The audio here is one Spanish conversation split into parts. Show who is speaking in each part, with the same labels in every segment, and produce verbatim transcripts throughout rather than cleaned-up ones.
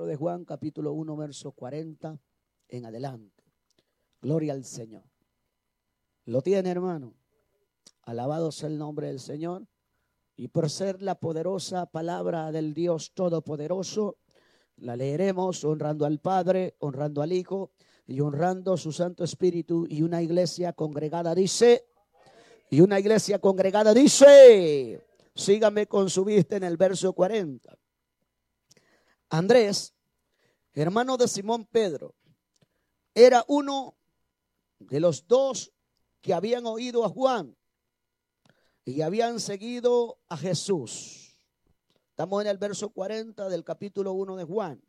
Speaker 1: de Juan, capítulo uno, verso cuarenta en adelante. Gloria al Señor. ¿Lo tiene, hermano? Alabado sea el nombre del Señor. Y por ser la poderosa palabra del Dios Todopoderoso, la leeremos honrando al Padre, honrando al Hijo y honrando su Santo Espíritu. Y una iglesia congregada dice, y una iglesia congregada dice, sígame con su vista en el verso cuarenta. Andrés, hermano de Simón Pedro, era uno de los dos que habían oído a Juan y habían seguido a Jesús. Estamos en el verso cuarenta del capítulo uno de Juan.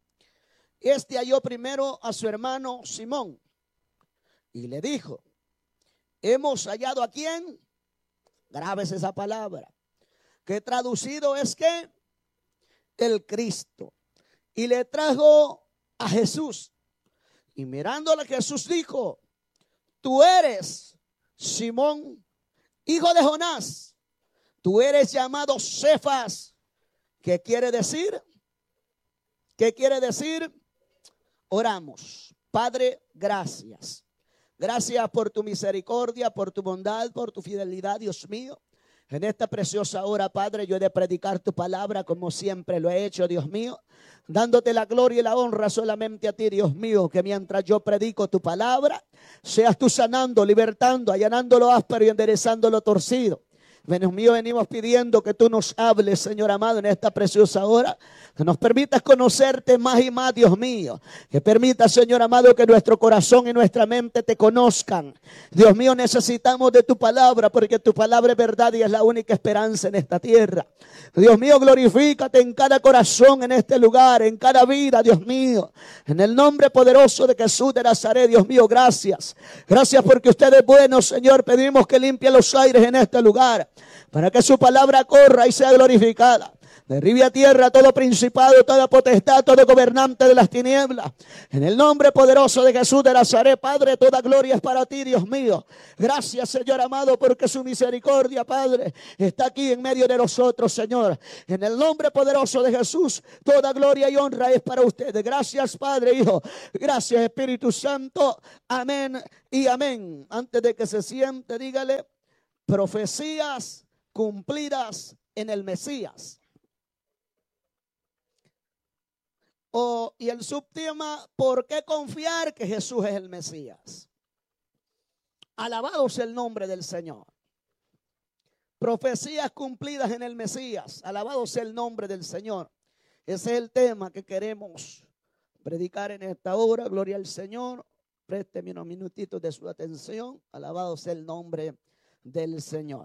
Speaker 1: Este halló primero a su hermano Simón y le dijo, hemos hallado a quién, grabes esa palabra, que traducido es que el Cristo, y le trajo a Jesús. Y mirándole Jesús dijo, tú eres Simón, hijo de Jonás, tú eres llamado Cefas. ¿Qué quiere decir? ¿Qué quiere decir? Oramos. Padre, gracias. Gracias por tu misericordia, por tu bondad, por tu fidelidad, Dios mío. En esta preciosa hora, Padre, yo he de predicar tu palabra como siempre lo he hecho, Dios mío, dándote la gloria y la honra solamente a ti, Dios mío, que mientras yo predico tu palabra, seas tú sanando, libertando, allanando lo áspero y enderezando lo torcido. Dios mío, venimos pidiendo que tú nos hables, Señor amado, en esta preciosa hora, que nos permitas conocerte más y más, Dios mío, que permitas, Señor amado, que nuestro corazón y nuestra mente te conozcan. Dios mío, necesitamos de tu palabra, porque tu palabra es verdad y es la única esperanza en esta tierra. Dios mío, glorifícate en cada corazón en este lugar, en cada vida, Dios mío, en el nombre poderoso de Jesús de Nazaret. Dios mío, gracias, gracias porque usted es bueno, Señor. Pedimos que limpie los aires en este lugar, para que su palabra corra y sea glorificada. Derribe a tierra todo principado, toda potestad, todo gobernante de las tinieblas. En el nombre poderoso de Jesús de Nazaret, Padre, toda gloria es para ti, Dios mío. Gracias, Señor amado, porque su misericordia, Padre, está aquí en medio de nosotros, Señor. En el nombre poderoso de Jesús, toda gloria y honra es para ustedes. Gracias, Padre, Hijo. Gracias, Espíritu Santo. Amén y amén. Antes de que se siente, dígale, profecías cumplidas en el Mesías. Oh, y el subtema, ¿por qué confiar que Jesús es el Mesías? Alabado sea el nombre del Señor. Profecías cumplidas en el Mesías. Alabado sea el nombre del Señor. Ese es el tema que queremos predicar en esta hora. Gloria al Señor. Présteme unos minutitos de su atención. Alabado sea el nombre del Señor.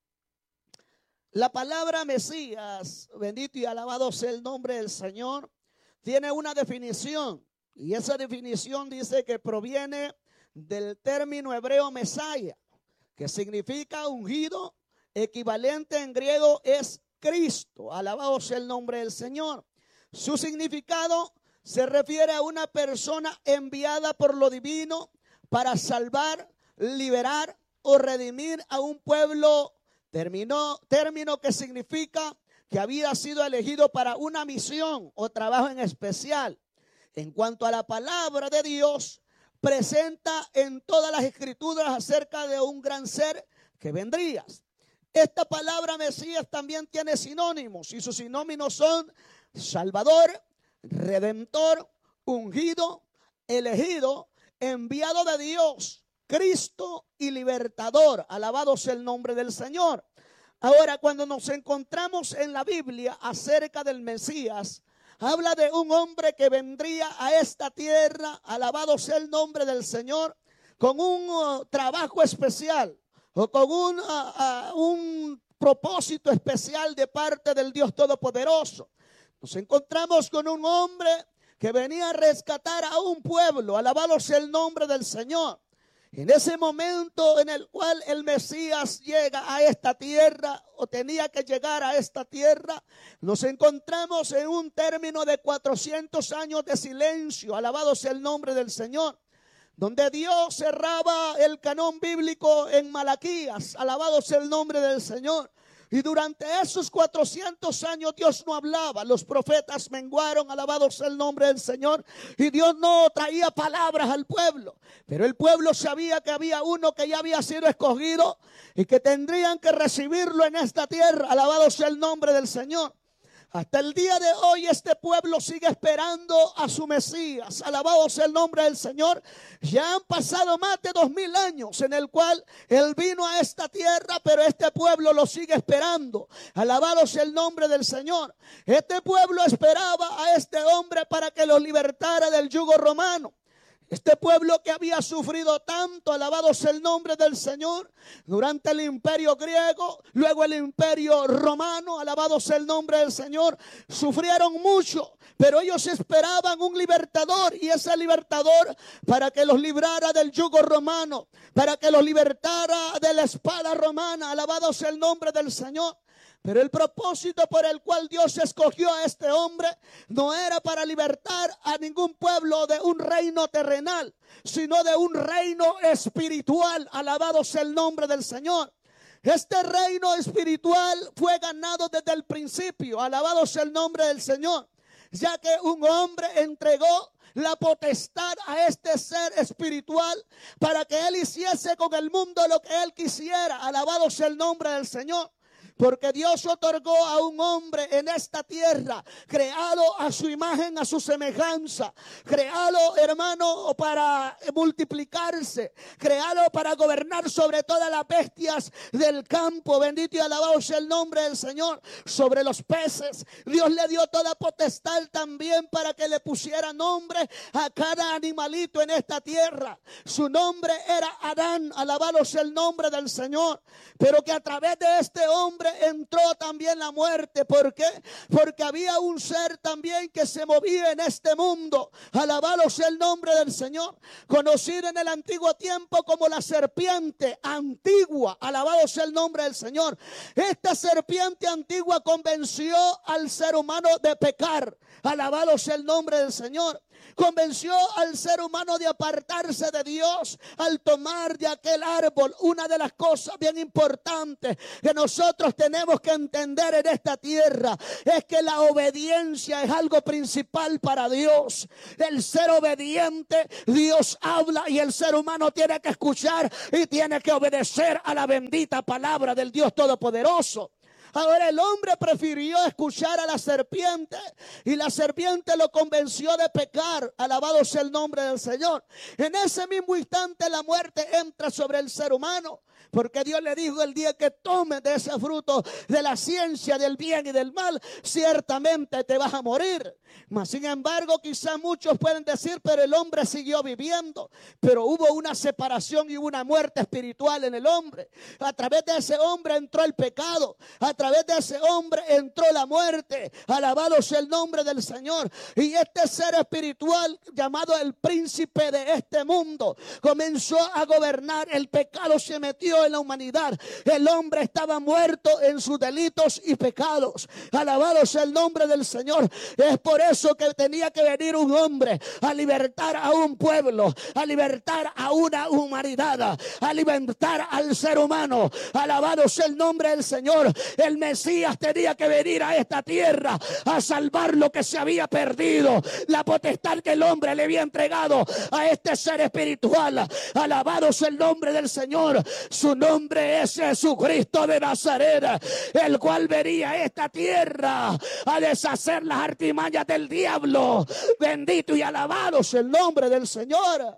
Speaker 1: La palabra Mesías, bendito y alabado sea el nombre del Señor, tiene una definición, y esa definición dice que proviene del término hebreo Mesaya, que significa ungido, equivalente en griego es Cristo. Alabado sea el nombre del Señor. Su significado se refiere a una persona enviada por lo divino para salvar, liberar o redimir a un pueblo. Terminó, término que significa que había sido elegido para una misión o trabajo en especial. En cuanto a la palabra de Dios, presenta en todas las escrituras acerca de un gran ser que vendría. Esta palabra Mesías también tiene sinónimos, y sus sinónimos son Salvador, Redentor, ungido, elegido, enviado de Dios, Cristo y libertador. Alabado sea el nombre del Señor. Ahora, cuando nos encontramos en la Biblia acerca del Mesías, habla de un hombre que vendría a esta tierra, alabado sea el nombre del Señor, con un uh, trabajo especial o con un, uh, uh, un propósito especial de parte del Dios Todopoderoso. Nos encontramos con un hombre que venía a rescatar a un pueblo, alabado sea el nombre del Señor. En ese momento en el cual el Mesías llega a esta tierra, o tenía que llegar a esta tierra, nos encontramos en un término de cuatrocientos años de silencio, alabado sea el nombre del Señor, donde Dios cerraba el canón bíblico en Malaquías, alabado sea el nombre del Señor. Y durante esos cuatrocientos años Dios no hablaba. Los profetas menguaron, alabado sea el nombre del Señor. Y Dios no traía palabras al pueblo. Pero el pueblo sabía que había uno que ya había sido escogido y que tendrían que recibirlo en esta tierra. Alabado sea el nombre del Señor. Hasta el día de hoy este pueblo sigue esperando a su Mesías. Alabado sea el nombre del Señor. Ya han pasado más de dos mil años en el cual Él vino a esta tierra, pero este pueblo lo sigue esperando. Alabado sea el nombre del Señor. Este pueblo esperaba a este hombre para que los libertara del yugo romano. Este pueblo que había sufrido tanto, alabado sea el nombre del Señor, durante el imperio griego, luego el imperio romano, alabado sea el nombre del Señor, sufrieron mucho, pero ellos esperaban un libertador, y ese libertador para que los librara del yugo romano, para que los libertara de la espada romana, alabado sea el nombre del Señor. Pero el propósito por el cual Dios escogió a este hombre no era para libertar a ningún pueblo de un reino terrenal, sino de un reino espiritual. Alabado sea el nombre del Señor. Este reino espiritual fue ganado desde el principio. Alabado sea el nombre del Señor. Ya que un hombre entregó la potestad a este ser espiritual para que él hiciese con el mundo lo que él quisiera. Alabado sea el nombre del Señor. Porque Dios otorgó a un hombre en esta tierra, creado a su imagen, a su semejanza, creado, hermano, para multiplicarse, creado para gobernar sobre todas las bestias del campo. Bendito y alabado sea el nombre del Señor. Sobre los peces, Dios le dio toda potestad también para que le pusiera nombre a cada animalito en esta tierra. Su nombre era Adán, alabado sea el nombre del Señor. Pero que a través de este hombre entró también la muerte. ¿Por qué? Porque había un ser también que se movía en este mundo. Alabado sea el nombre del Señor. Conocido en el antiguo tiempo como la serpiente antigua. Alabado sea el nombre del Señor. Esta serpiente antigua convenció al ser humano de pecar. Alabado sea el nombre del Señor. Convenció al ser humano de apartarse de Dios al tomar de aquel árbol. Una de las cosas bien importantes que nosotros tenemos que entender en esta tierra es que la obediencia es algo principal para Dios. El ser obediente, Dios habla y el ser humano tiene que escuchar y tiene que obedecer a la bendita palabra del Dios Todopoderoso. Ahora el hombre prefirió escuchar a la serpiente y la serpiente lo convenció de pecar. Alabado sea el nombre del Señor. En ese mismo instante la muerte entra sobre el ser humano. Porque Dios le dijo: el día que tomes de ese fruto de la ciencia del bien y del mal, ciertamente te vas a morir. Mas sin embargo, quizá muchos pueden decir: pero el hombre siguió viviendo. Pero hubo una separación y una muerte espiritual en el hombre. A través de ese hombre entró el pecado. A través de ese hombre entró la muerte. Alabado sea el nombre del Señor. Y este ser espiritual, llamado el príncipe de este mundo, comenzó a gobernar. El pecado se metió en la humanidad. El hombre estaba muerto en sus delitos y pecados. Alabado sea el nombre del Señor. Es por eso que tenía que venir un hombre a libertar a un pueblo, a libertar a una humanidad, a libertar al ser humano. Alabado sea el nombre del Señor. El Mesías tenía que venir a esta tierra a salvar lo que se había perdido, la potestad que el hombre le había entregado a este ser espiritual. Alabado sea el nombre del Señor. Su nombre es Jesucristo de Nazaret, el cual venía a esta tierra a deshacer las artimañas del diablo. Bendito y alabado sea el nombre del Señor.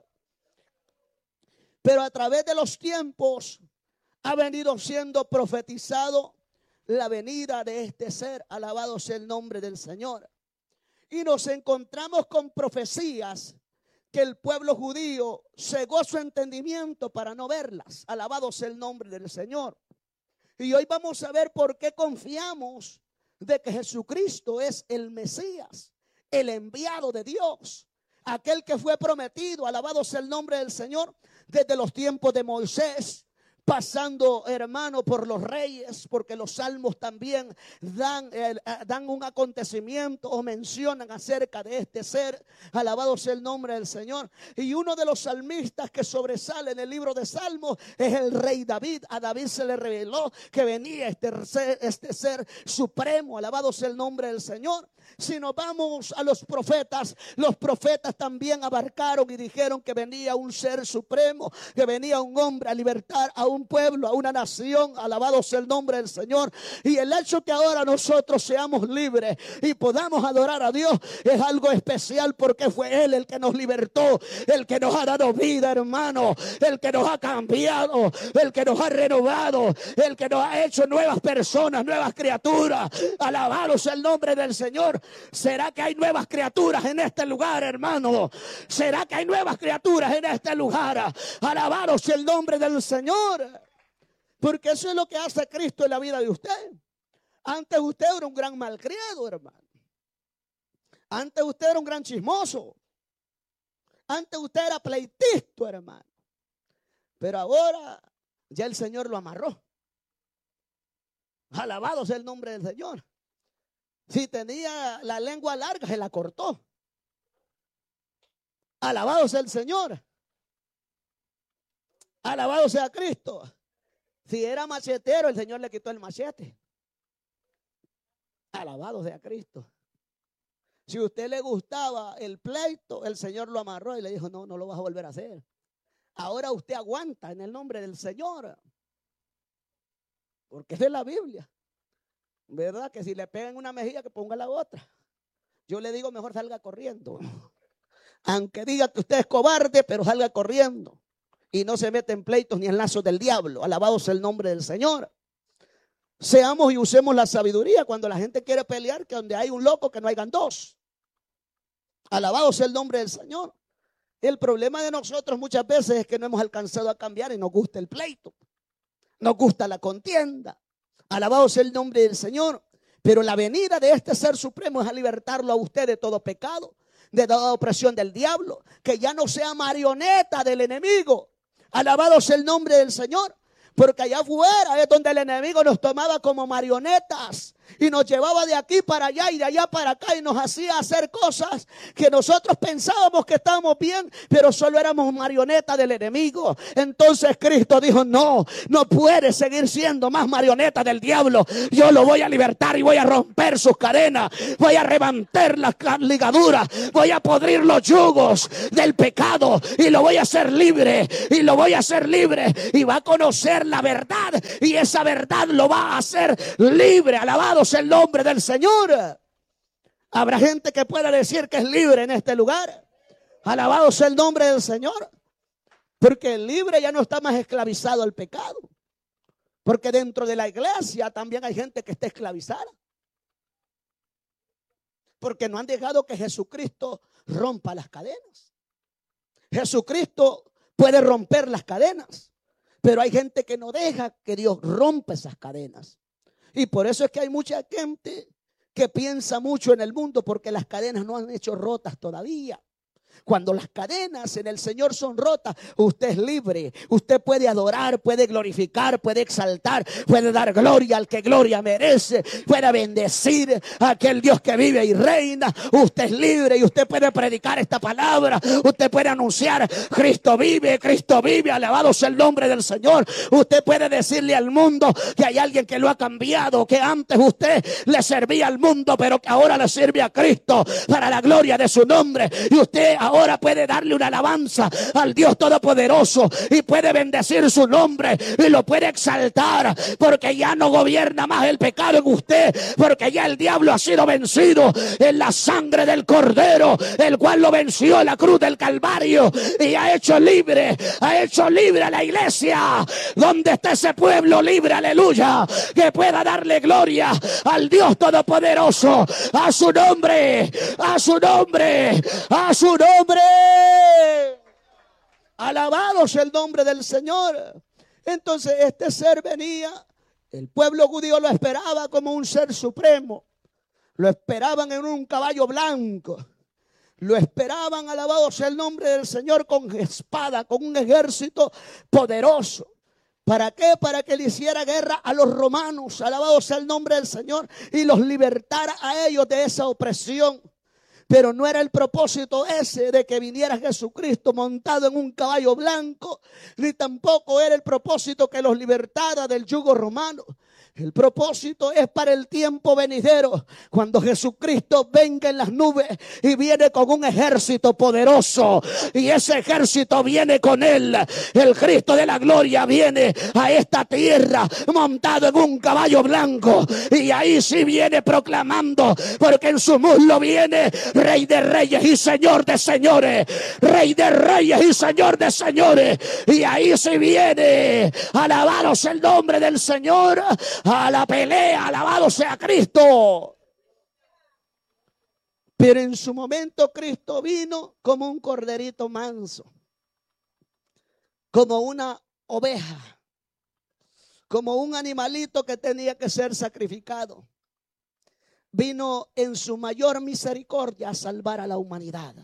Speaker 1: Pero a través de los tiempos ha venido siendo profetizado la venida de este ser. Alabado sea el nombre del Señor. Y nos encontramos con profecías que el pueblo judío cegó su entendimiento para no verlas. Alabado sea el nombre del Señor. Y hoy vamos a ver por qué confiamos de que Jesucristo es el Mesías, el enviado de Dios, aquel que fue prometido, alabado sea el nombre del Señor, desde los tiempos de Moisés, pasando, hermano, por los reyes, porque los salmos también dan, eh, dan un acontecimiento o mencionan acerca de este ser. Alabado sea el nombre del Señor. Y uno de los salmistas que sobresale en el libro de Salmos es el rey David. A David se le reveló que venía este ser, este ser supremo. Alabado sea el nombre del Señor. Si nos vamos a los profetas, los profetas también abarcaron y dijeron que venía un ser supremo, que venía un hombre a libertar a un pueblo, a una nación. Alabado sea el nombre del Señor. Y el hecho que ahora nosotros seamos libres y podamos adorar a Dios es algo especial, porque fue Él el que nos libertó, el que nos ha dado vida, hermano, el que nos ha cambiado, el que nos ha renovado, el que nos ha hecho nuevas personas, nuevas criaturas. Alabado sea el nombre del Señor. ¿Será que hay nuevas criaturas en este lugar, hermano? ¿Será que hay nuevas criaturas en este lugar? Alabado sea el nombre del Señor. Porque eso es lo que hace Cristo en la vida de usted. Antes usted era un gran malcriado, hermano. Antes usted era un gran chismoso. Antes usted era pleitista, hermano. Pero ahora ya el Señor lo amarró. Alabado sea el nombre del Señor. Si tenía la lengua larga, se la cortó. Alabado sea el Señor. Alabado sea Cristo. Si era machetero, el Señor le quitó el machete. Alabado sea Cristo. Si a usted le gustaba el pleito, el Señor lo amarró y le dijo: no, no lo vas a volver a hacer. Ahora usted aguanta en el nombre del Señor. Porque es de la Biblia. ¿Verdad? Que si le pegan una mejilla, que ponga la otra. Yo le digo, mejor salga corriendo. Aunque diga que usted es cobarde, pero salga corriendo. Y no se mete en pleitos ni en lazos del diablo. Alabado sea el nombre del Señor. Seamos y usemos la sabiduría cuando la gente quiere pelear, que donde hay un loco, que no hayan dos. Alabado sea el nombre del Señor. El problema de nosotros muchas veces es que no hemos alcanzado a cambiar y nos gusta el pleito. Nos gusta la contienda. Alabado sea el nombre del Señor. Pero la venida de este ser supremo es a libertarlo a usted de todo pecado, de toda opresión del diablo, que ya no sea marioneta del enemigo. Alabado sea el nombre del Señor. Porque allá afuera es donde el enemigo nos tomaba como marionetas y nos llevaba de aquí para allá y de allá para acá y nos hacía hacer cosas que nosotros pensábamos que estábamos bien, pero solo éramos marionetas del enemigo. Entonces Cristo dijo: no, no puede seguir siendo más marioneta del diablo. Yo lo voy a libertar y voy a romper sus cadenas, voy a levantar las ligaduras, voy a podrir los yugos del pecado y lo voy a hacer libre, y lo voy a hacer libre y va a conocer la verdad, y esa verdad lo va a hacer libre. Alabado sea el nombre del Señor. Habrá gente que pueda decir que es libre en este lugar. Alabado sea el nombre del Señor. Porque el libre ya no está más esclavizado al pecado. Porque dentro de la iglesia también hay gente que está esclavizada. Porque no han dejado que Jesucristo rompa las cadenas. Jesucristo puede romper las cadenas. Pero hay gente que no deja que Dios rompa esas cadenas. Y por eso es que hay mucha gente que piensa mucho en el mundo, porque las cadenas no han hecho rotas todavía. Cuando las cadenas en el Señor son rotas, usted es libre. Usted puede adorar, puede glorificar, puede exaltar, puede dar gloria al que gloria merece, puede bendecir a aquel Dios que vive y reina. Usted es libre y usted puede predicar esta palabra. Usted puede anunciar: Cristo vive, Cristo vive, alabado sea el nombre del Señor. Usted puede decirle al mundo que hay alguien que lo ha cambiado, que antes usted le servía al mundo, pero que ahora le sirve a Cristo para la gloria de su nombre. Y usted ahora Ahora puede darle una alabanza al Dios Todopoderoso y puede bendecir su nombre y lo puede exaltar, porque ya no gobierna más el pecado en usted, porque ya el diablo ha sido vencido en la sangre del Cordero, el cual lo venció en la cruz del Calvario y ha hecho libre, ha hecho libre a la iglesia. Donde está ese pueblo libre, aleluya, que pueda darle gloria al Dios Todopoderoso, a su nombre, a su nombre, a su nombre. Alabado sea el nombre del Señor. Entonces este ser venía, el pueblo judío lo esperaba como un ser supremo, lo esperaban en un caballo blanco, lo esperaban, alabado sea el nombre del Señor, con espada, con un ejército poderoso. ¿Para qué? Para que le hiciera guerra a los romanos, alabado sea el nombre del Señor, y los libertara a ellos de esa opresión. Pero no era el propósito ese de que viniera Jesucristo montado en un caballo blanco, ni tampoco era el propósito que los libertara del yugo romano. El propósito es para el tiempo venidero, cuando Jesucristo venga en las nubes y viene con un ejército poderoso, y ese ejército viene con él. El Cristo de la gloria viene a esta tierra montado en un caballo blanco, y ahí sí viene proclamando, porque en su muslo viene Rey de Reyes y Señor de Señores, Rey de Reyes y Señor de Señores, y ahí sí viene, alabados el nombre del Señor, a la pelea, alabado sea Cristo. Pero en su momento Cristo vino como un corderito manso, como una oveja, como un animalito que tenía que ser sacrificado. Vino en su mayor misericordia a salvar a la humanidad.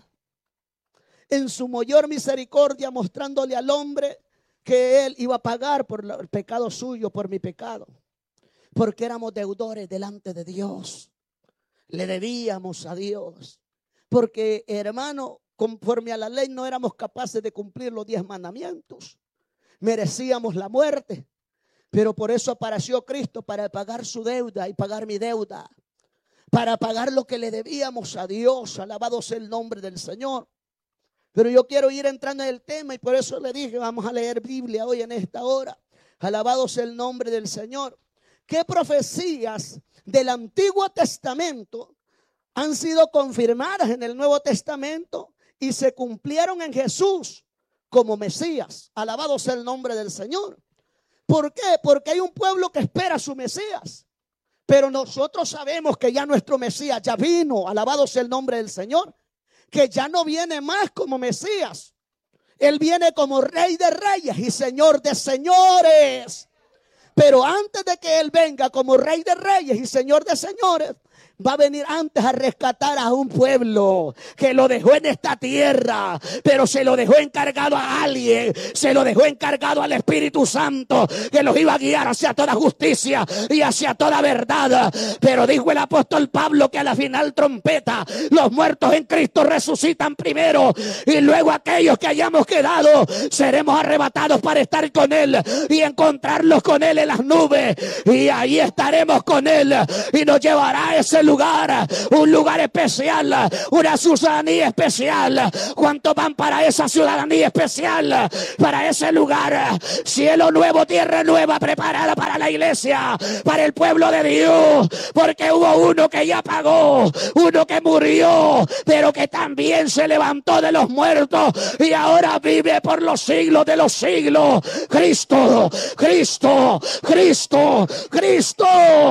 Speaker 1: En su mayor misericordia, mostrándole al hombre que él iba a pagar por el pecado suyo, por mi pecado. Porque éramos deudores delante de Dios. Le debíamos a Dios. Porque, hermano, conforme a la ley no éramos capaces de cumplir los diez mandamientos. Merecíamos la muerte. Pero por eso apareció Cristo, para pagar su deuda y pagar mi deuda. Para pagar lo que le debíamos a Dios. Alabado sea el nombre del Señor. Pero yo quiero ir entrando en el tema, y por eso le dije, vamos a leer Biblia hoy en esta hora. Alabado sea el nombre del Señor. ¿Qué profecías del Antiguo Testamento han sido confirmadas en el Nuevo Testamento y se cumplieron en Jesús como Mesías? Alabado sea el nombre del Señor. ¿Por qué? Porque hay un pueblo que espera a su Mesías. Pero nosotros sabemos que ya nuestro Mesías ya vino. Alabado sea el nombre del Señor. Que ya no viene más como Mesías. Él viene como Rey de Reyes y Señor de Señores. Pero antes de que Él venga como Rey de Reyes y Señor de Señores, va a venir antes a rescatar a un pueblo que lo dejó en esta tierra, pero se lo dejó encargado a alguien, se lo dejó encargado al Espíritu Santo, que los iba a guiar hacia toda justicia y hacia toda verdad. Pero dijo el apóstol Pablo que a la final trompeta, los muertos en Cristo resucitan primero, y luego aquellos que hayamos quedado seremos arrebatados para estar con Él y encontrarlos con Él en las nubes, y ahí estaremos con Él, y nos llevará a ese lugar lugar, un lugar especial, una ciudadanía especial. ¿Cuántos van para esa ciudadanía especial? Para ese lugar, cielo nuevo, tierra nueva, preparada para la iglesia, para el pueblo de Dios, porque hubo uno que ya pagó, uno que murió, pero que también se levantó de los muertos y ahora vive por los siglos de los siglos. Cristo, Cristo, Cristo, Cristo.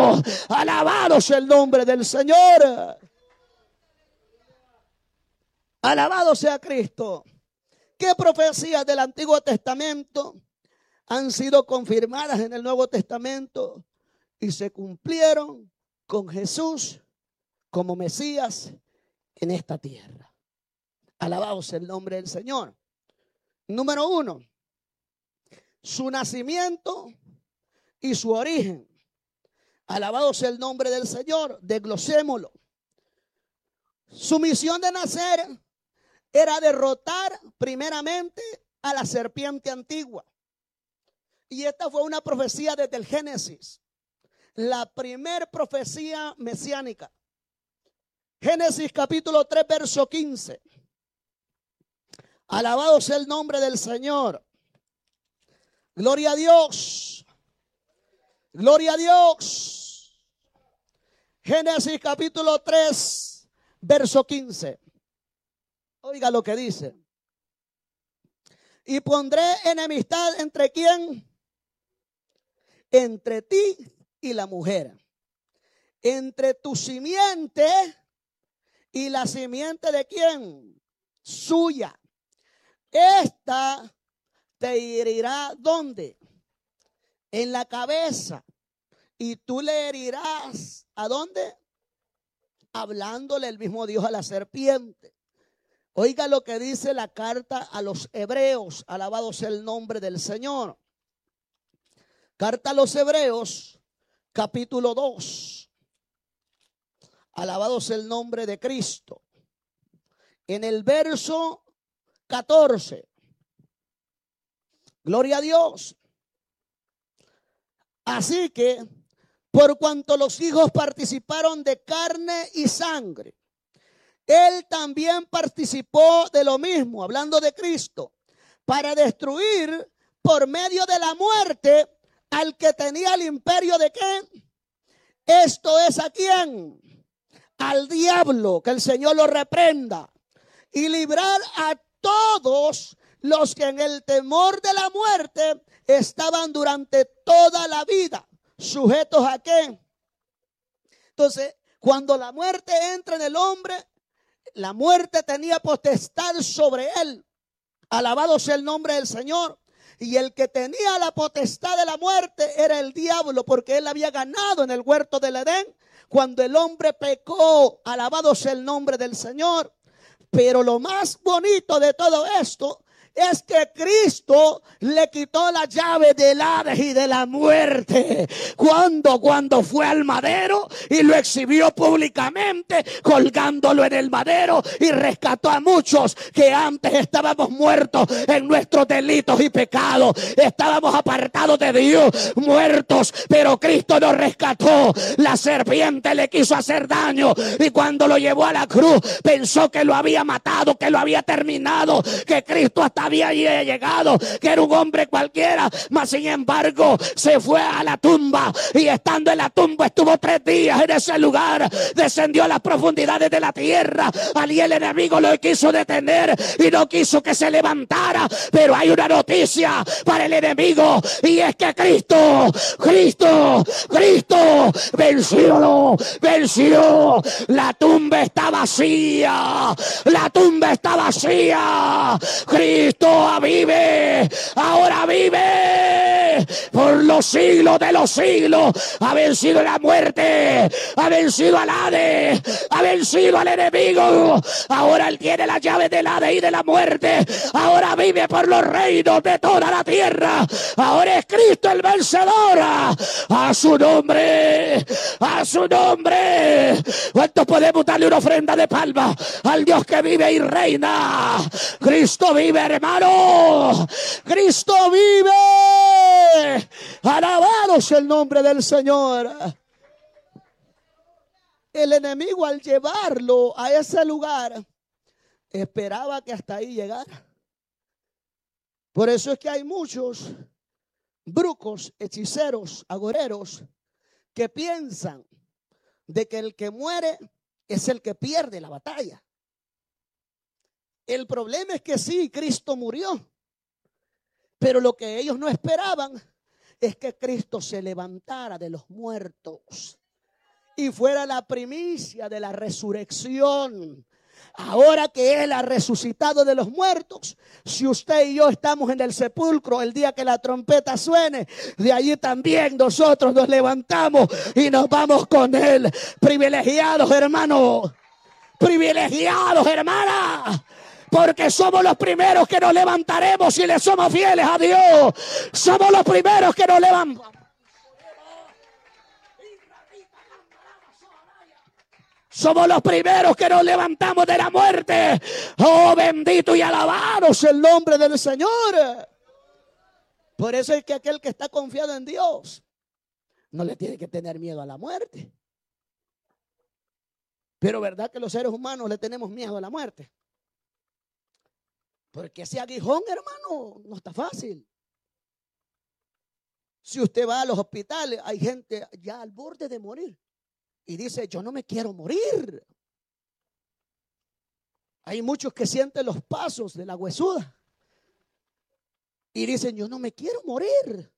Speaker 1: Alabado sea el nombre del Señor. Alabado sea Cristo. ¿Qué profecías del Antiguo Testamento han sido confirmadas en el Nuevo Testamento y se cumplieron con Jesús como Mesías en esta tierra? Alabado sea el nombre del Señor. Número uno, su nacimiento y su origen. Alabado sea el nombre del Señor, desglosémoslo. Su misión de nacer era derrotar primeramente a la serpiente antigua. Y esta fue una profecía desde el Génesis, la primer profecía mesiánica. Génesis capítulo tres, verso quince. Alabado sea el nombre del Señor. Gloria a Dios. Gloria a Dios. Génesis capítulo tres, verso quince. Oiga lo que dice. Y pondré enemistad entre quién? Entre ti y la mujer. Entre tu simiente y la simiente de quién? Suya. Esta te herirá ¿dónde? En la cabeza. Y tú le herirás ¿a dónde? Hablándole el mismo Dios a la serpiente. Oiga lo que dice la carta a los hebreos. Alabado sea el nombre del Señor. Carta a los Hebreos, capítulo dos. Alabado sea el nombre de Cristo. En el verso catorce. Gloria a Dios. Así que, por cuanto los hijos participaron de carne y sangre, Él también participó de lo mismo, hablando de Cristo, para destruir por medio de la muerte al que tenía el imperio de ¿qué? Esto es ¿a quién? Al diablo, que el Señor lo reprenda, y librar a todos los que en el temor de la muerte estaban durante toda la vida sujetos ¿a qué? Entonces, cuando la muerte entra en el hombre, la muerte tenía potestad sobre él. Alabado sea el nombre del Señor. Y el que tenía la potestad de la muerte era el diablo, porque él había ganado en el huerto del Edén cuando el hombre pecó. Alabado sea el nombre del Señor. Pero lo más bonito de todo esto es que Cristo le quitó la llave del Hades y de la muerte. Cuando, cuando fue al madero y lo exhibió públicamente, colgándolo en el madero, y rescató a muchos que antes estábamos muertos en nuestros delitos y pecados. Estábamos apartados de Dios, muertos, pero Cristo nos rescató. La serpiente le quiso hacer daño y cuando lo llevó a la cruz pensó que lo había matado, que lo había terminado, que Cristo hasta había llegado, que era un hombre cualquiera, mas sin embargo se fue a la tumba y estando en la tumba estuvo tres días en ese lugar, descendió a las profundidades de la tierra. Allí el enemigo lo quiso detener y no quiso que se levantara, pero hay una noticia para el enemigo y es que Cristo, Cristo, Cristo venció, venció. La tumba está vacía, la tumba está vacía. Cristo vive, ahora vive por los siglos de los siglos. Ha vencido la muerte, ha vencido al Hades, ha vencido al enemigo. Ahora él tiene la llave del Hades y de la muerte. Ahora vive por los reinos de toda la tierra. Ahora es Cristo el vencedor. A su nombre, a su nombre. ¿Cuántos podemos darle una ofrenda de palma al Dios que vive y reina? Cristo vive, hermano. Cristo vive. Alabado sea el nombre del Señor. El enemigo, al llevarlo a ese lugar, esperaba que hasta ahí llegara. Por eso es que hay muchos brucos, hechiceros, agoreros que piensan de que el que muere es el que pierde la batalla. El problema es que sí, Cristo murió, pero lo que ellos no esperaban es que Cristo se levantara de los muertos y fuera la primicia de la resurrección. Ahora que Él ha resucitado de los muertos, si usted y yo estamos en el sepulcro el día que la trompeta suene, de allí también nosotros nos levantamos y nos vamos con Él. Privilegiados, hermanos, privilegiados, hermanas, porque somos los primeros que nos levantaremos si le somos fieles a Dios. Somos los primeros que nos levantamos. Somos los primeros que nos levantamos de la muerte. Oh, bendito y alabado sea el nombre del Señor. Por eso es que aquel que está confiado en Dios no le tiene que tener miedo a la muerte. Pero verdad que los seres humanos le tenemos miedo a la muerte. Porque ese aguijón, hermano, no está fácil. Si usted va a los hospitales, hay gente ya al borde de morir y dice, yo no me quiero morir. Hay muchos que sienten los pasos de la huesuda y dicen, yo no me quiero morir.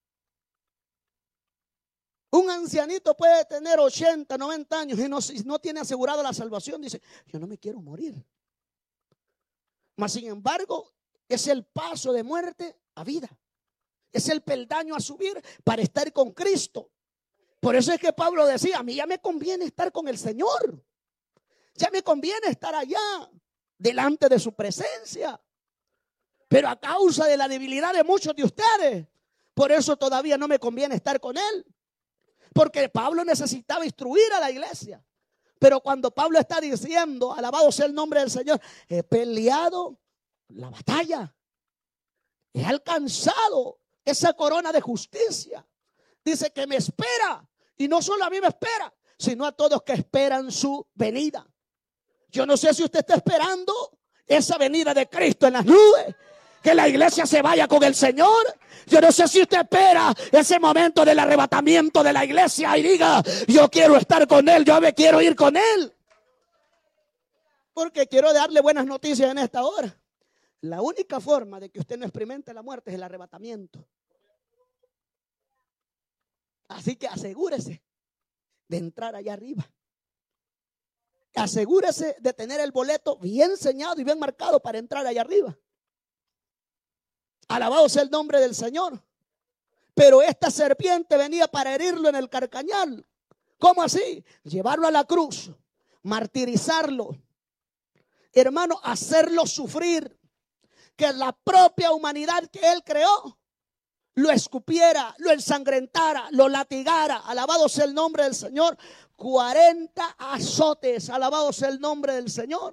Speaker 1: Un ancianito puede tener ochenta, noventa años y no, no tiene asegurada la salvación. Dice, yo no me quiero morir. Mas sin embargo, es el paso de muerte a vida. Es el peldaño a subir para estar con Cristo. Por eso es que Pablo decía, a mí ya me conviene estar con el Señor. Ya me conviene estar allá, delante de su presencia. Pero a causa de la debilidad de muchos de ustedes, Por eso todavía no me conviene estar con él. Porque Pablo necesitaba instruir a la iglesia. Pero cuando Pablo está diciendo, alabado sea el nombre del Señor, he peleado la batalla, he alcanzado esa corona de justicia. Dice que me espera. Y no solo a mí me espera, sino a todos que esperan su venida. Yo no sé si usted está esperando esa venida de Cristo en las nubes, que la iglesia se vaya con el Señor. Yo no sé si usted espera ese momento del arrebatamiento de la iglesia y diga, yo quiero estar con Él, yo me quiero ir con Él. Porque quiero darle buenas noticias en esta hora. La única forma de que usted no experimente la muerte es el arrebatamiento. Así que asegúrese de entrar allá arriba. Asegúrese de tener el boleto bien señado y bien marcado para entrar allá arriba. Alabado sea el nombre del Señor. Pero esta serpiente venía para herirlo en el carcañal. ¿Cómo así? Llevarlo a la cruz, martirizarlo, hermano, hacerlo sufrir, que la propia humanidad que él creó lo escupiera, lo ensangrentara, lo latigara. Alabado sea el nombre del Señor. cuarenta azotes, alabado sea el nombre del Señor.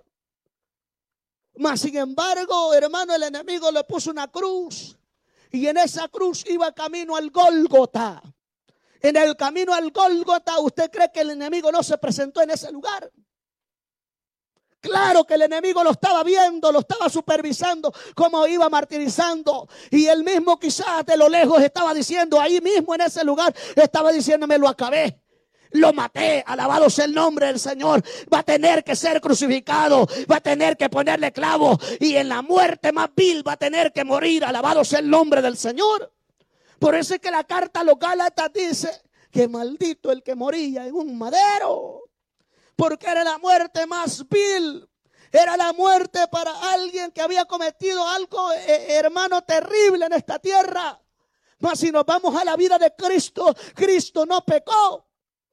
Speaker 1: Mas sin embargo, hermano, el enemigo le puso una cruz, y en esa cruz iba camino al Gólgota. En el camino al Gólgota, ¿usted cree que el enemigo no se presentó en ese lugar? Claro que el enemigo lo estaba viendo, lo estaba supervisando, cómo iba martirizando. Y él mismo quizás de lo lejos estaba diciendo, ahí mismo en ese lugar, estaba diciéndome, lo acabé. Lo maté, alabado sea el nombre del Señor. Va a tener que ser crucificado, va a tener que ponerle clavo, y en la muerte más vil va a tener que morir, alabado sea el nombre del Señor. Por eso es que la carta a los Gálatas dice que maldito el que moría en un madero, porque era la muerte más vil. Era la muerte para alguien que había cometido algo, eh, hermano, terrible en esta tierra. Mas si nos vamos a la vida de Cristo, Cristo no pecó.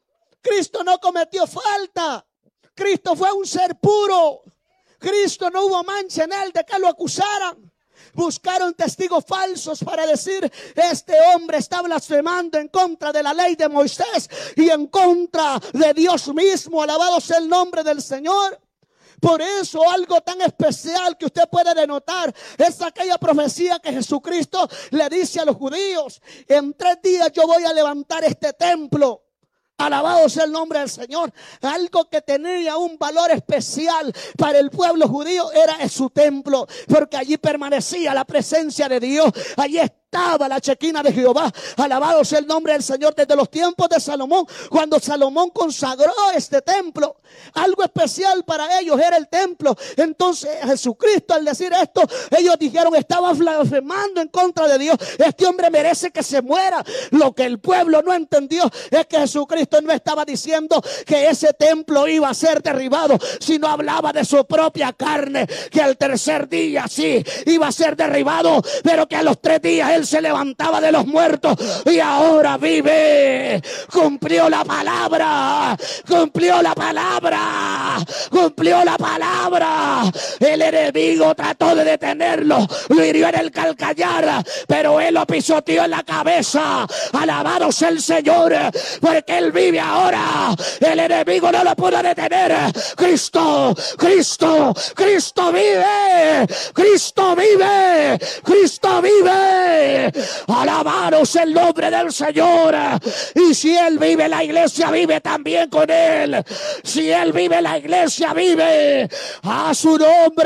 Speaker 1: Cristo no cometió falta. Cristo fue un ser puro. Cristo no hubo mancha en él de que lo acusaran. Buscaron testigos falsos para decir, este hombre está blasfemando en contra de la ley de Moisés y en contra de Dios mismo. Alabado sea el nombre del Señor. Por eso algo tan especial que usted puede denotar es aquella profecía que Jesucristo le dice a los judíos: en tres días yo voy a levantar este templo. Alabado sea el nombre del Señor. Algo que tenía un valor especial para el pueblo judío era su templo, porque allí permanecía la presencia de Dios. Allí estaba la Chequina de Jehová. Alabado sea el nombre del Señor. Desde los tiempos de Salomón, cuando Salomón consagró este templo, algo especial para ellos era el templo. Entonces Jesucristo, al decir esto, ellos dijeron, estaba blasfemando en contra de Dios. Este hombre merece que se muera. Lo que el pueblo no entendió es que Jesucristo no estaba diciendo que ese templo iba a ser derribado, sino hablaba de su propia carne, que al tercer día sí iba a ser derribado, pero que a los tres días él se levantaba de los muertos y ahora vive. Cumplió la palabra, cumplió la palabra, cumplió la palabra. El enemigo trató de detenerlo, lo hirió en el calcañar, pero él lo pisoteó en la cabeza. Alabado sea el Señor, porque él vive ahora. El enemigo no lo pudo detener. Cristo, Cristo, Cristo vive, Cristo vive, Cristo vive. Alabaros el nombre del Señor. Y si él vive, la iglesia vive también con él. Si él vive, la iglesia vive. A su nombre,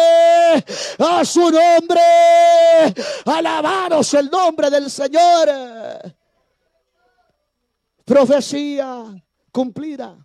Speaker 1: a su nombre. Alabaros el nombre del Señor. Profecía cumplida.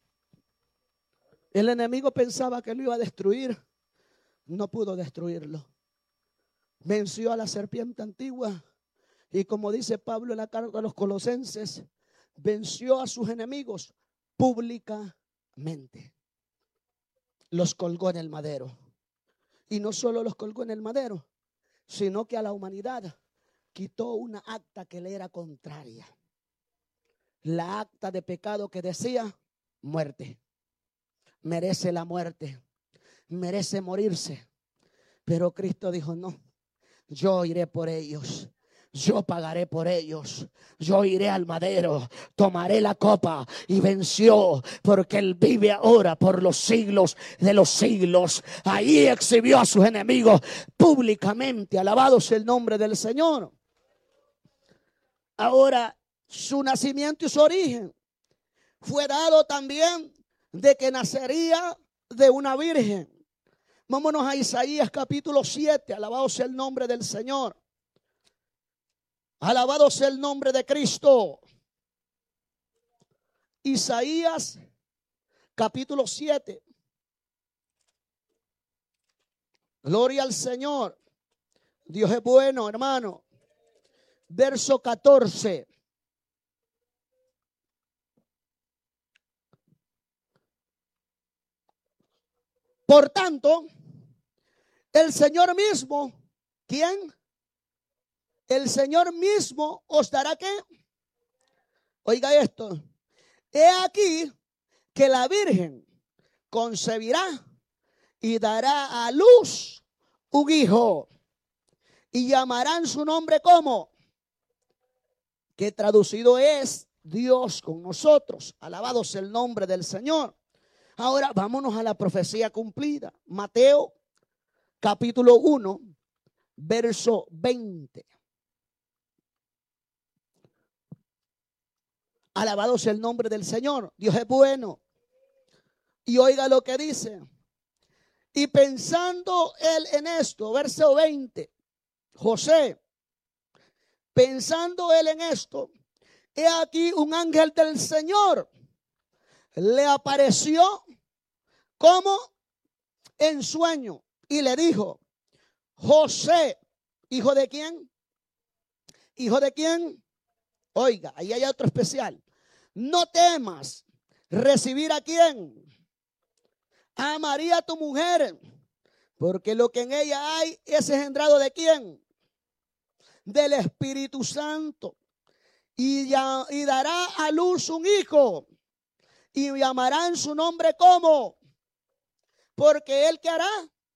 Speaker 1: El enemigo pensaba que lo iba a destruir. No pudo destruirlo. Venció a la serpiente antigua, y como dice Pablo en la carta a los Colosenses, venció a sus enemigos públicamente. Los colgó en el madero. Y no solo los colgó en el madero, sino que a la humanidad quitó una acta que le era contraria. La acta de pecado que decía muerte. Merece la muerte, merece morirse. Pero Cristo dijo, no, yo iré por ellos. yo pagaré por ellos. Yo iré al madero, tomaré la copa, y venció, porque Él vive ahora por los siglos de los siglos. Ahí exhibió a sus enemigos públicamente. Alabado sea el nombre del Señor. Ahora, su nacimiento y su origen fue dado también de que nacería de una virgen. Vámonos a Isaías capítulo siete. Alabado sea el nombre del Señor. Alabado sea el nombre de Cristo. Isaías capítulo siete. Gloria al Señor. Dios es bueno, hermano. Verso catorce. Por tanto, el Señor mismo, ¿quién? El Señor mismo os dará ¿qué? Oiga esto. He aquí que la Virgen concebirá y dará a luz un hijo, y llamarán su nombre como, que traducido es Dios con nosotros. Alabado sea el nombre del Señor. Ahora vámonos a la profecía cumplida. Mateo capítulo uno, verso veinte. Alabado sea el nombre del Señor. Dios es bueno. Y oiga lo que dice. Y pensando él en esto, verso veinte, José, pensando él en esto, he aquí un ángel del Señor le apareció como en sueño y le dijo: José, ¿hijo de quién? ¿Hijo de quién? Oiga, ahí hay otro especial. No temas recibir a quién. A María tu mujer, porque lo que en ella hay es engendrado de quién. Del Espíritu Santo. Y, ya, y dará a luz un hijo, y llamarán su nombre como, porque él que hará,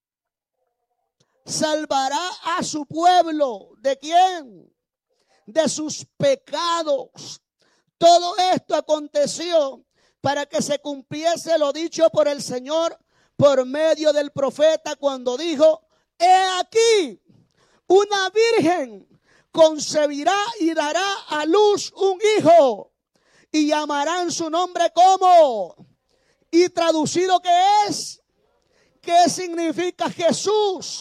Speaker 1: salvará a su pueblo. ¿De quién? De sus pecados. Todo esto aconteció para que se cumpliese lo dicho por el Señor por medio del profeta, cuando dijo: he aquí, una virgen concebirá y dará a luz un hijo, y llamarán su nombre como. Y traducido, ¿qué es? ¿Qué significa Jesús?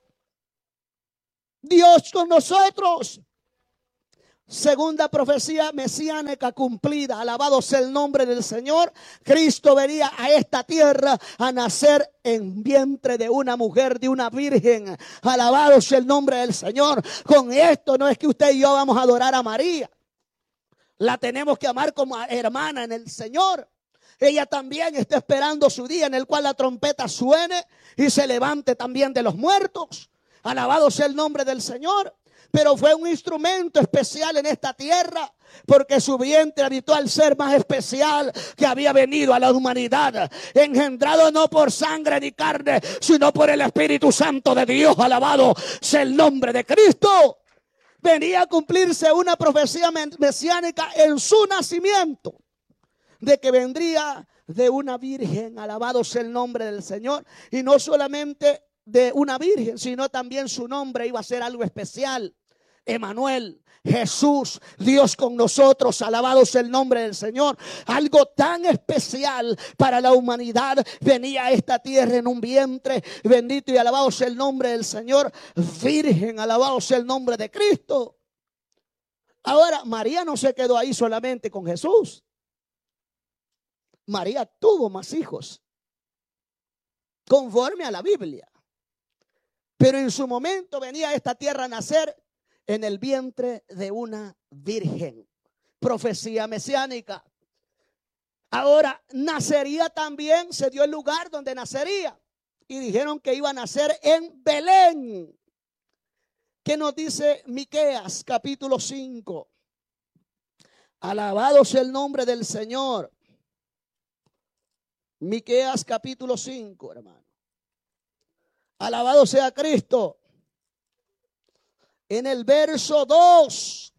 Speaker 1: Dios con nosotros. Segunda profecía mesiánica cumplida. Alabado sea el nombre del Señor. Cristo venía a esta tierra a nacer en vientre de una mujer, de una virgen. Alabado sea el nombre del Señor. Con esto no es que usted y yo vamos a adorar a María. La tenemos que amar como hermana en el Señor. Ella también está esperando su día en el cual la trompeta suene y se levante también de los muertos. Alabado sea el nombre del Señor. Pero fue un instrumento especial en esta tierra, porque su vientre habitó al ser más especial que había venido a la humanidad, engendrado no por sangre ni carne, sino por el Espíritu Santo de Dios. Alabado sea el nombre de Cristo. Venía a cumplirse una profecía mesiánica en su nacimiento, de que vendría de una virgen. Alabado sea el nombre del Señor. Y no solamente de una virgen, sino también su nombre iba a ser algo especial. Emanuel, Jesús, Dios con nosotros. Alabado sea el nombre del Señor. Algo tan especial para la humanidad venía a esta tierra en un vientre. Bendito y alabado sea el nombre del Señor. Virgen, alabado sea el nombre de Cristo. Ahora, María no se quedó ahí solamente con Jesús. María tuvo más hijos, conforme a la Biblia. Pero en su momento venía a esta tierra a nacer en el vientre de una virgen. Profecía mesiánica. Ahora, nacería también, se dio el lugar donde nacería. Y dijeron que iba a nacer en Belén. ¿Qué nos dice Miqueas capítulo cinco? Alabado sea el nombre del Señor. Miqueas capítulo cinco, hermano. Alabado sea Cristo. en el verso dos.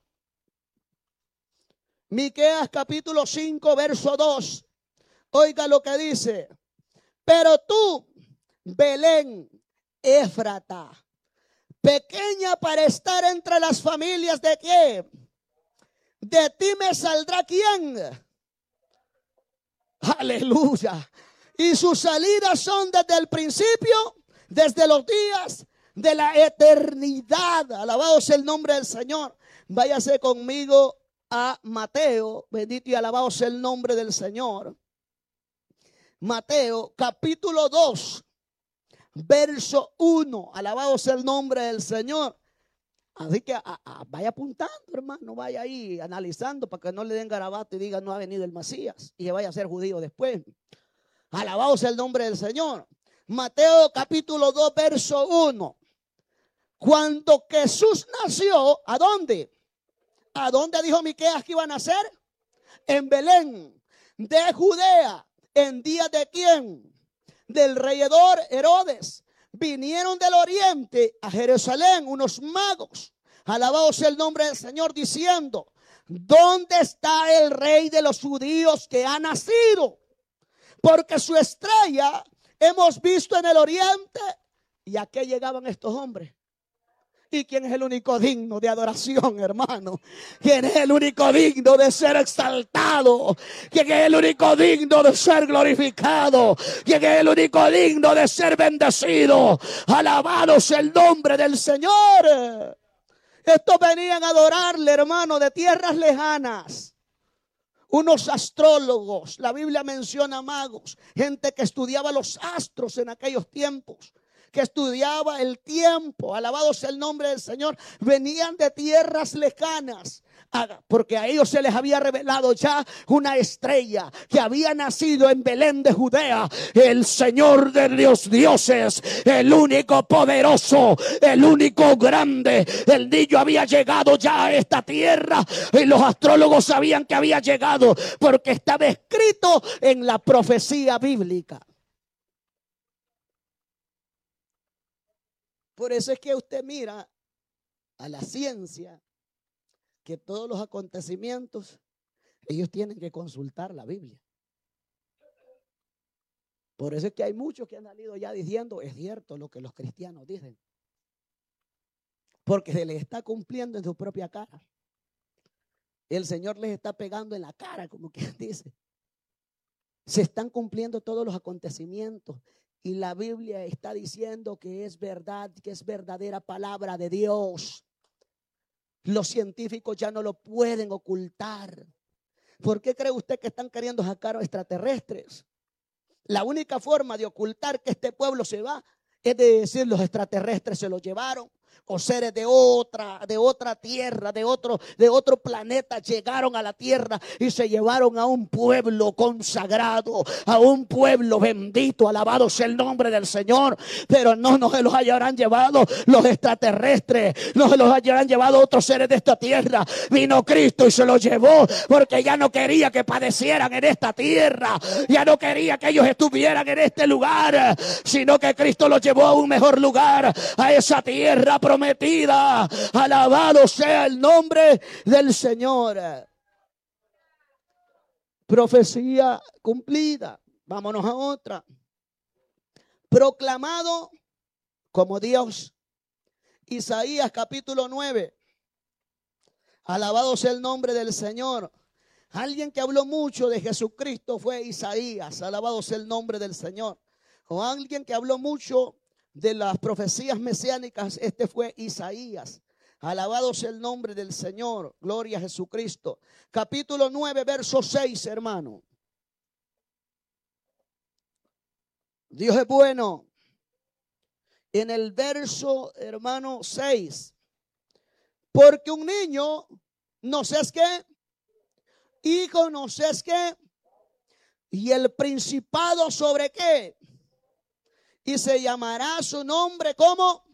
Speaker 1: Miqueas capítulo cinco, verso dos. Oiga lo que dice. Pero tú, Belén, Éfrata, pequeña para estar entre las familias de qué, de ti me saldrá quién. Aleluya. Y sus salidas son desde el principio, desde los días de la eternidad. Alabado sea el nombre del Señor. Váyase conmigo a Mateo, bendito y alabado sea el nombre del Señor. Mateo capítulo dos, verso uno. Alabado sea el nombre del Señor. Así que a, a, vaya apuntando, hermano, vaya ahí analizando para que no le den garabato y digan no ha venido el Mesías y vaya a ser judío después. Alabado sea el nombre del Señor. Mateo capítulo dos, verso uno. Cuando Jesús nació, ¿a dónde? ¿A dónde dijo Miqueas que iba a nacer? En Belén de Judea. ¿En día de quién? Del rey Herodes. Vinieron del oriente a Jerusalén unos magos, alabado sea el nombre del Señor, diciendo: ¿dónde está el rey de los judíos que ha nacido? Porque su estrella hemos visto en el oriente. ¿Y a qué llegaban estos hombres? ¿Y quién es el único digno de adoración, hermano? ¿Quién es el único digno de ser exaltado? ¿Quién es el único digno de ser glorificado? ¿Quién es el único digno de ser bendecido? Alabado sea el nombre del Señor. Estos venían a adorarle, hermano, de tierras lejanas. Unos astrólogos, la Biblia menciona magos, gente que estudiaba los astros en aquellos tiempos, que estudiaba el tiempo, alabado sea el nombre del Señor, venían de tierras lejanas, porque a ellos se les había revelado ya una estrella que había nacido en Belén de Judea, el Señor de los dioses, el único poderoso, el único grande. El niño había llegado ya a esta tierra y los astrólogos sabían que había llegado porque estaba escrito en la profecía bíblica. Por eso es que usted mira a la ciencia que todos los acontecimientos ellos tienen que consultar la Biblia. Por eso es que hay muchos que han salido ya diciendo es cierto lo que los cristianos dicen, porque se les está cumpliendo en su propia cara. El Señor les está pegando en la cara, como quien dice. Se están cumpliendo todos los acontecimientos. Y la Biblia está diciendo que es verdad, que es verdadera palabra de Dios. Los científicos ya no lo pueden ocultar. ¿Por qué cree usted que están queriendo sacar extraterrestres? La única forma de ocultar que este pueblo se va es de decir los extraterrestres se lo llevaron. O seres de otra, de otra tierra, de otro, de otro planeta llegaron a la tierra y se llevaron a un pueblo consagrado, a un pueblo bendito, alabado sea el nombre del Señor. Pero no, no se los habrán llevado los extraterrestres, no se los habrán llevado otros seres de esta tierra. Vino Cristo y se los llevó porque ya no quería que padecieran en esta tierra, ya no quería que ellos estuvieran en este lugar, sino que Cristo los llevó a un mejor lugar, a esa tierra prometida. Alabado sea el nombre del Señor. Profecía cumplida. Vámonos a otra. Proclamado como Dios. Isaías capítulo nueve. Alabado sea el nombre del Señor. Alguien que habló mucho de Jesucristo fue Isaías. Alabado sea el nombre del Señor. O alguien que habló mucho de las profecías mesiánicas, este fue Isaías. Alabado sea el nombre del Señor. Gloria a Jesucristo. Capítulo nueve, verso seis, hermano. Dios es bueno. En el verso, hermano, seis. Porque un niño, no sé es qué, hijo, no sé es qué, y el principado sobre qué. Y se llamará su nombre como.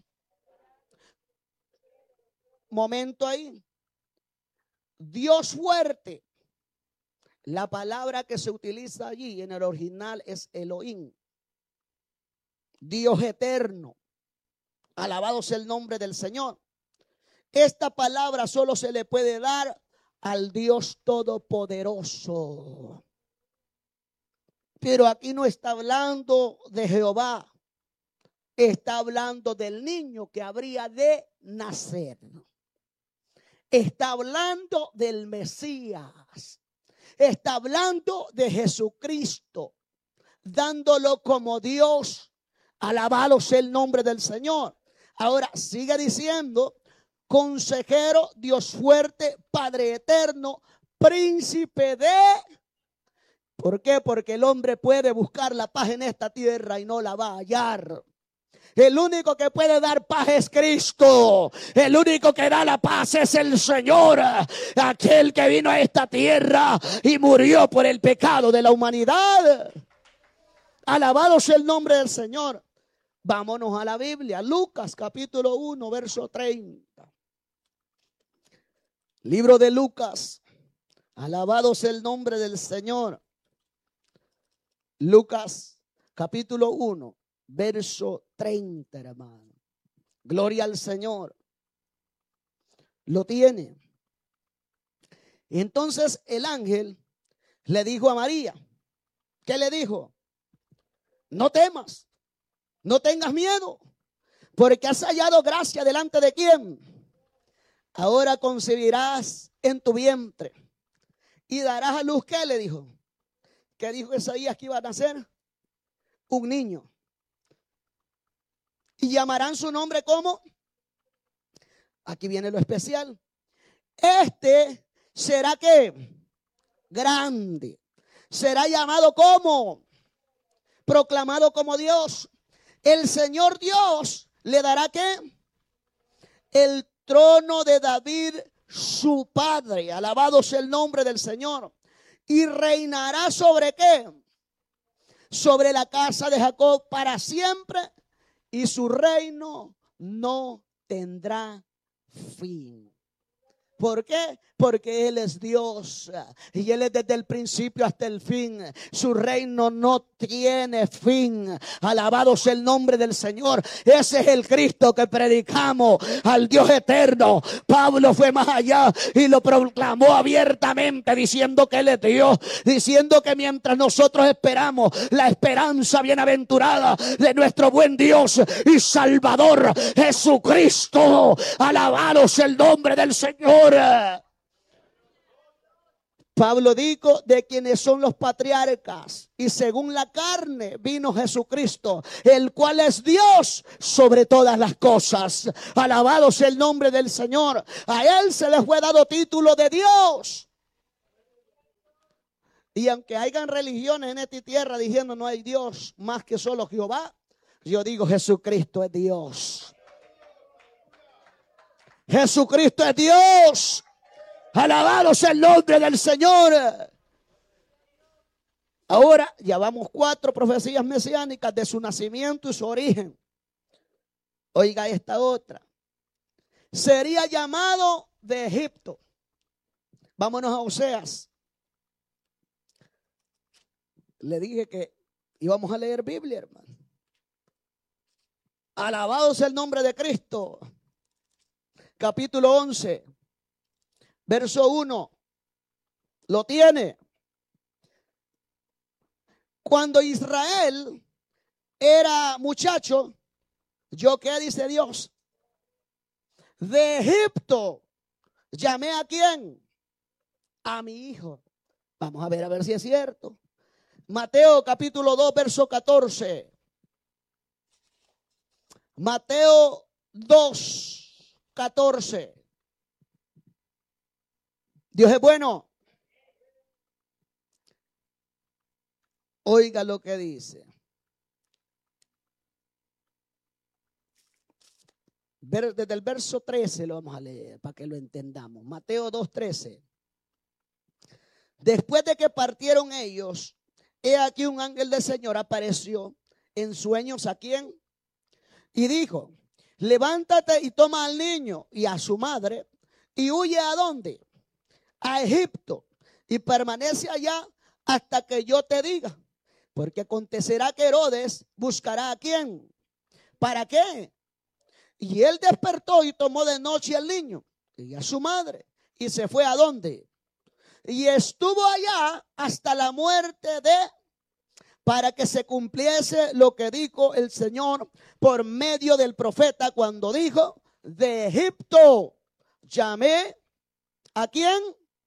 Speaker 1: Momento ahí. Dios fuerte. La palabra que se utiliza allí en el original es Elohim. Dios eterno. Alabado sea el nombre del Señor. Esta palabra solo se le puede dar al Dios Todopoderoso. Pero aquí no está hablando de Jehová. Está hablando del niño que habría de nacer. Está hablando del Mesías. Está hablando de Jesucristo, dándolo como Dios. Alabado sea el nombre del Señor. Ahora sigue diciendo: consejero, Dios fuerte, Padre eterno, príncipe de... ¿Por qué? Porque el hombre puede buscar la paz en esta tierra y no la va a hallar. El único que puede dar paz es Cristo. El único que da la paz es el Señor. Aquel que vino a esta tierra y murió por el pecado de la humanidad. Alabado sea el nombre del Señor. Vámonos a la Biblia. Lucas capítulo uno, verso treinta. Libro de Lucas. Alabado sea el nombre del Señor. Lucas capítulo uno, verso treinta, hermano. Gloria al Señor. Lo tiene. Entonces el ángel le dijo a María. ¿Qué le dijo? No temas, no tengas miedo, porque has hallado gracia delante de quién. Ahora concebirás en tu vientre y darás a luz. ¿Qué le dijo? ¿Qué dijo Isaías que iba a nacer? Un niño. Y llamarán su nombre como. Aquí viene lo especial. Este será que grande. Será llamado como. Proclamado como Dios. El Señor Dios le dará que. El trono de David su padre. Alabado sea el nombre del Señor. Y reinará sobre qué. Sobre la casa de Jacob para siempre. Y su reino no tendrá fin. ¿Por qué? Porque Él es Dios y Él es desde el principio hasta el fin. Su reino no tiene fin. Alabado sea el nombre del Señor. Ese es el Cristo que predicamos, al Dios eterno. Pablo fue más allá y lo proclamó abiertamente, diciendo que Él es Dios, diciendo que mientras nosotros esperamos la esperanza bienaventurada de nuestro buen Dios y Salvador Jesucristo, alabado sea el nombre del Señor. Pablo dijo de quienes son los patriarcas, y según la carne vino Jesucristo, el cual es Dios sobre todas las cosas. Alabado sea el nombre del Señor. A Él se le fue dado título de Dios. Y aunque hayan religiones en esta tierra diciendo no hay Dios más que solo Jehová, yo digo Jesucristo es Dios. Jesucristo es Dios. Alabado sea el nombre del Señor. Ahora llevamos cuatro profecías mesiánicas de su nacimiento y su origen. Oiga esta otra. Sería llamado de Egipto. Vámonos a Oseas. Le dije que íbamos a leer Biblia, hermano. Alabado sea el nombre de Cristo. Capítulo once. Verso uno, lo tiene. Cuando Israel era muchacho, ¿yo qué dice Dios? De Egipto llamé a quién? A mi hijo. Vamos a ver, a ver si es cierto. Mateo capítulo dos, verso catorce. Mateo dos, catorce. Dios es bueno. Oiga lo que dice. Desde el verso trece lo vamos a leer para que lo entendamos. Mateo dos, trece. Después de que partieron ellos, he aquí un ángel del Señor apareció en sueños a quién. Y dijo, levántate y toma al niño y a su madre y huye a dónde. A Egipto, y permanece allá hasta que yo te diga, porque acontecerá que Herodes buscará a quién. ¿Para qué? Y él despertó y tomó de noche al niño y a su madre y se fue a dónde. Y estuvo allá hasta la muerte de, para que se cumpliese lo que dijo el Señor por medio del profeta cuando dijo: de Egipto llamé, ¿a quién?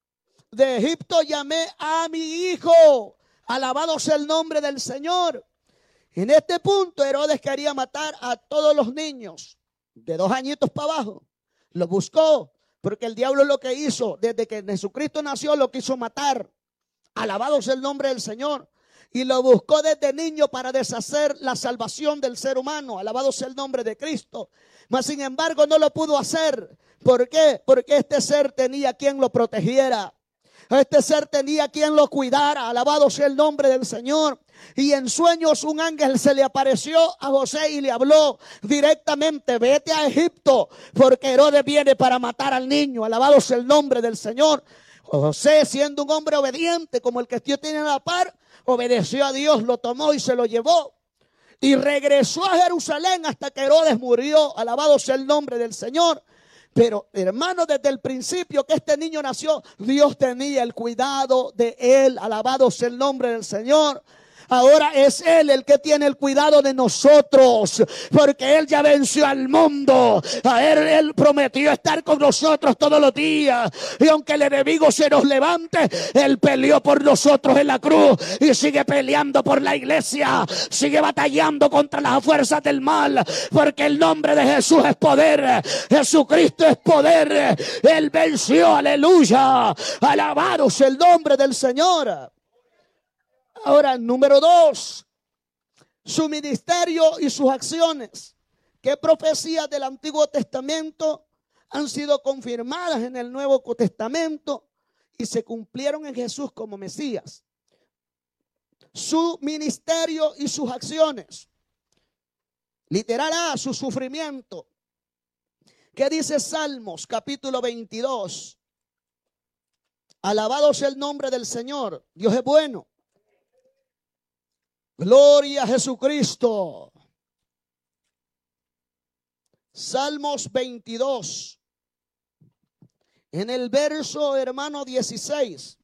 Speaker 1: De Egipto llamé a mi hijo. Alabado sea el nombre del Señor. En este punto Herodes quería matar a todos los niños de dos añitos para abajo. Lo buscó, porque el diablo lo que hizo desde que Jesucristo nació, lo quiso matar. Alabado sea el nombre del Señor. Y lo buscó desde niño para deshacer la salvación del ser humano. Alabado sea el nombre de Cristo. Mas sin embargo no lo pudo hacer. ¿Por qué? Porque este ser tenía quien lo protegiera. Este ser tenía quien lo cuidara. Alabado sea el nombre del Señor. Y en sueños un ángel se le apareció a José y le habló directamente: vete a Egipto, porque Herodes viene para matar al niño. Alabado sea el nombre del Señor. José, siendo un hombre obediente como el que Dios tiene a la par, obedeció a Dios, lo tomó y se lo llevó. Y regresó a Jerusalén hasta que Herodes murió. Alabado sea el nombre del Señor. Pero hermano, desde el principio que este niño nació, Dios tenía el cuidado de él. Alabado sea el nombre del Señor. Ahora es Él el que tiene el cuidado de nosotros, porque Él ya venció al mundo. A Él, Él prometió estar con nosotros todos los días. Y aunque el enemigo se nos levante, Él peleó por nosotros en la cruz y sigue peleando por la iglesia. Sigue batallando contra las fuerzas del mal, porque el nombre de Jesús es poder. Jesucristo es poder. Él venció, aleluya. Alabado sea el nombre del Señor. Ahora, número dos, su ministerio y sus acciones. ¿Qué profecías del Antiguo Testamento han sido confirmadas en el Nuevo Testamento y se cumplieron en Jesús como Mesías? Su ministerio y sus acciones. Literal A, su sufrimiento. ¿Qué dice Salmos capítulo veintidós? Alabado sea el nombre del Señor. Dios es bueno. Gloria a Jesucristo. Salmos veintidós. En el verso, hermano, dieciséis.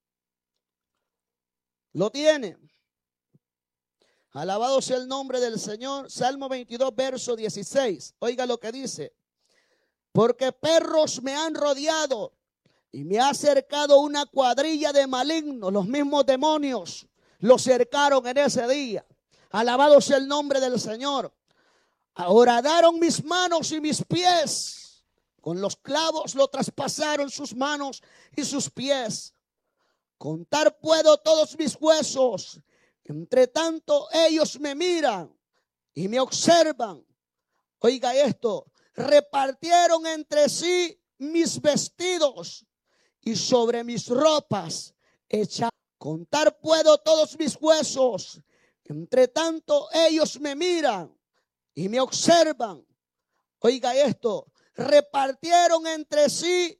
Speaker 1: ¿Lo tiene? Alabado sea el nombre del Señor. Salmo veintidós, verso dieciséis. Oiga lo que dice. Porque perros me han rodeado y me ha acercado una cuadrilla de malignos, los mismos demonios. Lo cercaron en ese día. Alabado sea el nombre del Señor. Horadaron mis manos y mis pies. Con los clavos lo traspasaron sus manos y sus pies. Contar puedo todos mis huesos. Entre tanto ellos me miran y me observan. Oiga esto. Repartieron entre sí mis vestidos y sobre mis ropas echaron. Contar puedo todos mis huesos. Entre tanto ellos me miran y me observan. Oiga esto. Repartieron entre sí